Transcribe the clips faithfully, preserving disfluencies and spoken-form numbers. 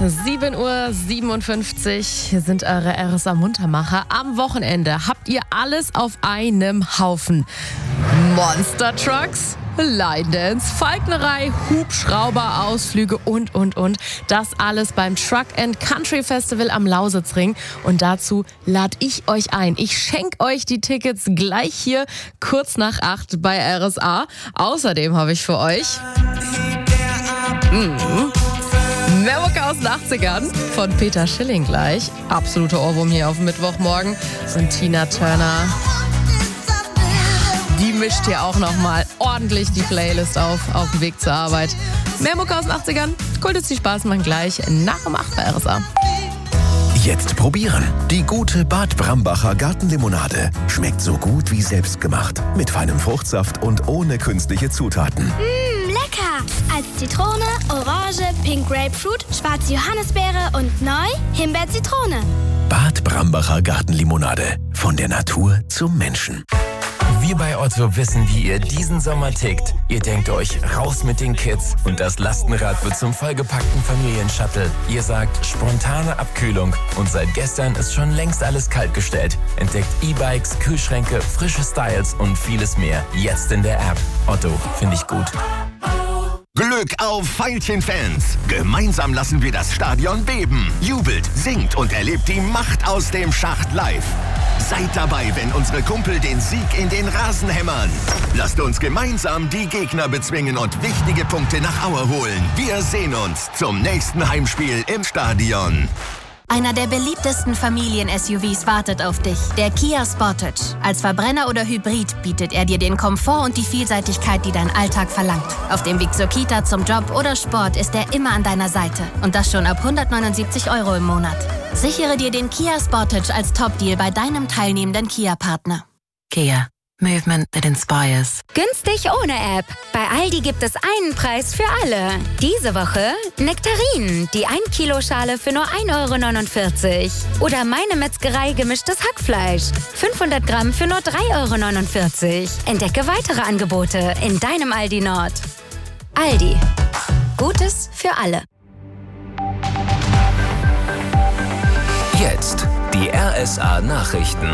sieben Uhr siebenundfünfzig. Hier sind eure R S A-Muntermacher. Am Wochenende habt ihr alles auf einem Haufen. Monster Trucks, Line Dance, Falknerei, Hubschrauber, Ausflüge und, und, und. Das alles beim Truck and Country Festival am Lausitzring. Und dazu lade ich euch ein. Ich schenke euch die Tickets gleich hier kurz nach acht bei R S A. Außerdem habe ich für euch Mhm. Memoke aus den achtzigern von Peter Schilling gleich. Absoluter Ohrwurm hier auf dem Mittwochmorgen. Und Tina Turner, die mischt hier auch nochmal ordentlich die Playlist auf, auf dem Weg zur Arbeit. Memoke aus den achtzigern, cool, dass die Spaß machen, gleich nach um acht bei R S A. Jetzt probieren. Die gute Bad Brambacher Gartenlimonade. Schmeckt so gut wie selbstgemacht. Mit feinem Fruchtsaft und ohne künstliche Zutaten. Mmh, lecker! Als Zitrone, Orange, Pink Grapefruit, schwarze Johannisbeere und neu Himbeer-Zitrone. Bad Brambacher Gartenlimonade. Von der Natur zum Menschen. Wir bei Otto wissen, wie ihr diesen Sommer tickt. Ihr denkt euch, raus mit den Kids und das Lastenrad wird zum vollgepackten Familienshuttle. Ihr sagt, spontane Abkühlung und seit gestern ist schon längst alles kaltgestellt. Entdeckt E-Bikes, Kühlschränke, frische Styles und vieles mehr. Jetzt in der App. Otto, finde ich gut. Glück auf Veilchen-Fans! Gemeinsam lassen wir das Stadion beben. Jubelt, singt und erlebt die Macht aus dem Schacht live. Seid dabei, wenn unsere Kumpel den Sieg in den Rasen hämmern. Lasst uns gemeinsam die Gegner bezwingen und wichtige Punkte nach Aue holen. Wir sehen uns zum nächsten Heimspiel im Stadion. Einer der beliebtesten Familien-S U Vs wartet auf dich, der Kia Sportage. Als Verbrenner oder Hybrid bietet er dir den Komfort und die Vielseitigkeit, die dein Alltag verlangt. Auf dem Weg zur Kita, zum Job oder Sport ist er immer an deiner Seite. Und das schon ab hundertneunundsiebzig Euro im Monat. Sichere dir den Kia Sportage als Top-Deal bei deinem teilnehmenden Kia-Partner. Kia. Movement that inspires. Günstig ohne App. Bei Aldi gibt es einen Preis für alle. Diese Woche Nektarinen, die ein Kilo Schale für nur ein Euro neunundvierzig. Oder Meine Metzgerei gemischtes Hackfleisch. fünfhundert Gramm für nur drei Euro neunundvierzig. Entdecke weitere Angebote in deinem Aldi Nord. Aldi. Gutes für alle. Jetzt die R S A Nachrichten.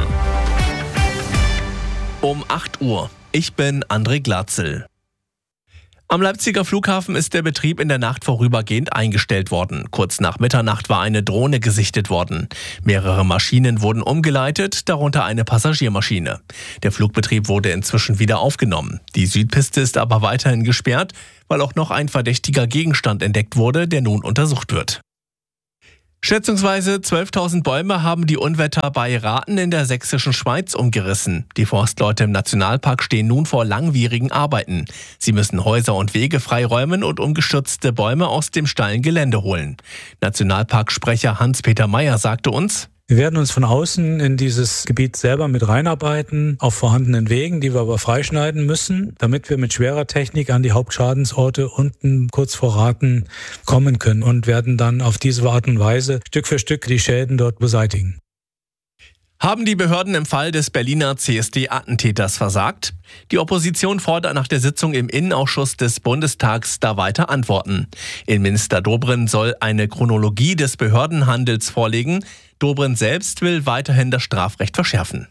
Um acht Uhr. Ich bin André Glatzel. Am Leipziger Flughafen ist der Betrieb in der Nacht vorübergehend eingestellt worden. Kurz nach Mitternacht war eine Drohne gesichtet worden. Mehrere Maschinen wurden umgeleitet, darunter eine Passagiermaschine. Der Flugbetrieb wurde inzwischen wieder aufgenommen. Die Südpiste ist aber weiterhin gesperrt, weil auch noch ein verdächtiger Gegenstand entdeckt wurde, der nun untersucht wird. Schätzungsweise zwölftausend Bäume haben die Unwetter bei Rathen in der sächsischen Schweiz umgerissen. Die Forstleute im Nationalpark stehen nun vor langwierigen Arbeiten. Sie müssen Häuser und Wege freiräumen und umgestürzte Bäume aus dem steilen Gelände holen. Nationalparksprecher Hans-Peter Meyer sagte uns: Wir werden uns von außen in dieses Gebiet selber mit reinarbeiten, auf vorhandenen Wegen, die wir aber freischneiden müssen, damit wir mit schwerer Technik an die Hauptschadensorte unten kurz vor Rathen kommen können und werden dann auf diese Art und Weise Stück für Stück die Schäden dort beseitigen. Haben die Behörden im Fall des Berliner C S D-Attentäters versagt? Die Opposition fordert nach der Sitzung im Innenausschuss des Bundestags da weiter Antworten. Innenminister Dobrindt soll eine Chronologie des Behördenhandels vorlegen. Dobrindt selbst will weiterhin das Strafrecht verschärfen.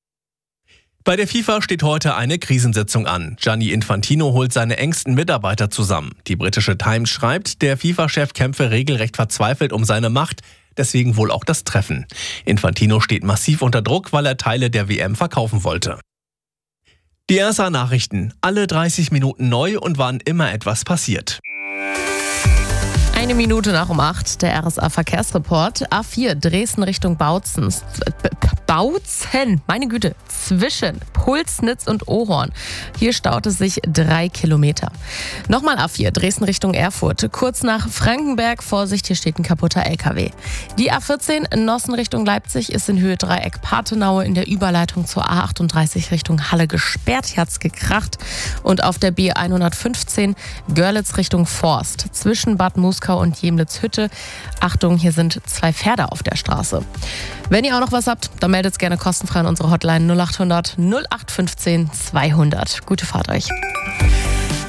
Bei der FIFA steht heute eine Krisensitzung an. Gianni Infantino holt seine engsten Mitarbeiter zusammen. Die britische Times schreibt, der FIFA-Chef kämpfe regelrecht verzweifelt um seine Macht. Deswegen wohl auch das Treffen. Infantino steht massiv unter Druck, weil er Teile der W M verkaufen wollte. Die R S A-Nachrichten. Alle dreißig Minuten neu und wann immer etwas passiert. Eine Minute nach um acht, der R S A-Verkehrsreport. A vier, Dresden Richtung Bautzen. Bautzen, meine Güte, zwischen Pulsnitz und Ohorn. Hier staut es sich drei Kilometer. Nochmal A vier, Dresden Richtung Erfurt. Kurz nach Frankenberg, Vorsicht, hier steht ein kaputter L K W. Die A vierzehn, Nossen Richtung Leipzig, ist in Höhe Dreieck Pathenaue in der Überleitung zur A achtunddreißig Richtung Halle gesperrt. Hier hat's gekracht. Und auf der B hundertfünfzehn, Görlitz Richtung Forst. Zwischen Bad Muskau und Jemlitz-Hütte. Achtung, hier sind zwei Pferde auf der Straße. Wenn ihr auch noch was habt, dann meldet es gerne kostenfrei an unsere Hotline null acht hundert null acht fünfzehn zweihundert. Gute Fahrt euch.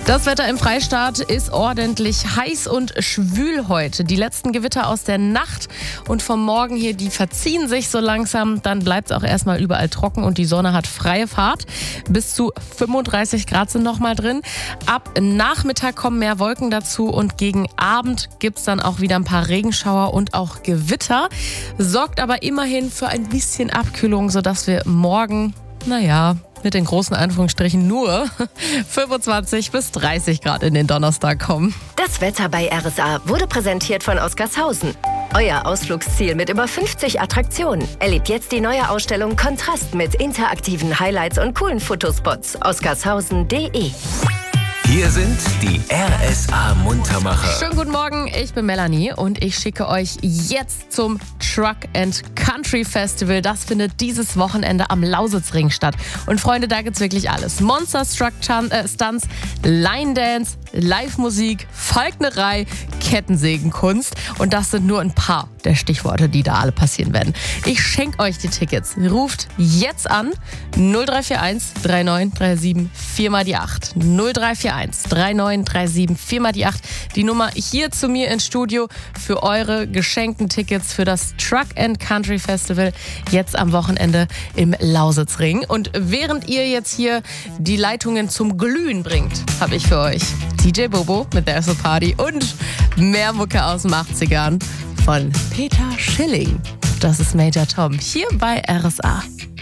Das Wetter im Freistaat ist ordentlich heiß und schwül heute. Die letzten Gewitter aus der Nacht und vom Morgen hier, die verziehen sich so langsam. Dann bleibt es auch erstmal überall trocken und die Sonne hat freie Fahrt. Bis zu fünfunddreißig Grad sind noch mal drin. Ab Nachmittag kommen mehr Wolken dazu und gegen Abend gibt es dann auch wieder ein paar Regenschauer und auch Gewitter. Sorgt aber immerhin für ein bisschen Abkühlung, sodass wir morgen, naja, mit den großen Anführungsstrichen nur fünfundzwanzig bis dreißig Grad in den Donnerstag kommen. Das Wetter bei R S A wurde präsentiert von Oscarshausen. Euer Ausflugsziel mit über fünfzig Attraktionen. Erlebt jetzt die neue Ausstellung Kontrast mit interaktiven Highlights und coolen Fotospots. oscarshausen punkt de. Hier sind die R S A-Muntermacher. Schönen guten Morgen, ich bin Melanie und ich schicke euch jetzt zum Truck and Country Festival. Das findet dieses Wochenende am Lausitzring statt. Und Freunde, da gibt's wirklich alles. Monster Truck äh, Stunts, Line Dance, Live-Musik, Falknerei, Kettensägenkunst. Und das sind nur ein paar der Stichworte, die da alle passieren werden. Ich schenke euch die Tickets. Ruft jetzt an null drei vier eins drei neun drei sieben vier mal die acht. null drei vier eins drei neun drei sieben vier mal die acht. Die Nummer hier zu mir ins Studio für eure geschenkten Tickets für das Truck and Country Festival jetzt am Wochenende im Lausitzring. Und während ihr jetzt hier die Leitungen zum Glühen bringt, habe ich für euch D J Bobo mit There's a Party und mehr Mucke aus den achtzigern von Peter Schilling. Das ist Major Tom hier bei R S A.